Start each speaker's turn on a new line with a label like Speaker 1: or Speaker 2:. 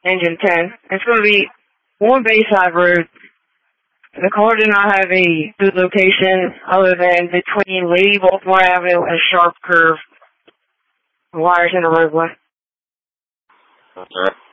Speaker 1: engine 10. It's going to be one Bayside Road. The car did not have a good location other than between Lady Baltimore Avenue and Sharp Curve. The wires in the roadway.
Speaker 2: That's all right.